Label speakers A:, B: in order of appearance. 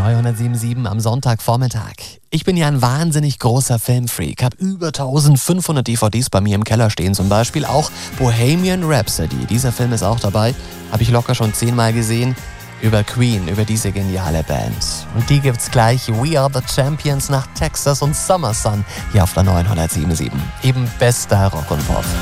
A: 907.7 am Sonntagvormittag. Ich bin ja ein wahnsinnig großer Filmfreak, habe über 1500 DVDs bei mir im Keller stehen, zum Beispiel auch Bohemian Rhapsody. Dieser Film ist auch dabei, habe ich locker schon 10-mal gesehen. Über Queen, über diese geniale Band. Und die gibt's gleich, We Are The Champions, nach Texas und Summer Sun hier auf der 907.7. Eben bester Rock und Pop.